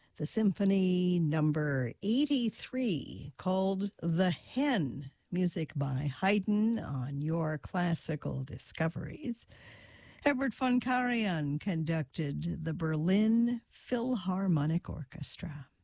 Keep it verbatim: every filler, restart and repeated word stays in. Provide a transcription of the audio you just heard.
the Symphony number eighty-three, called The Hen, music by Haydn on Your Classical Discoveries. Herbert von Karajan conducted the Berlin Philharmonic Orchestra.